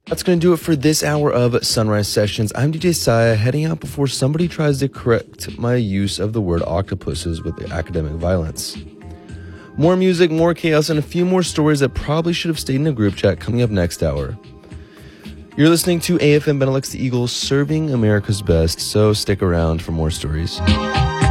That's going to do it for this hour of Sunrise Sessions. I'm DJ Saya, heading out before somebody tries to correct my use of the word octopuses with academic violence. More music, more chaos, and a few more stories that probably should have stayed in a group chat coming up next hour. You're listening to AFM Benelux the Eagles, serving America's best, so stick around for more stories.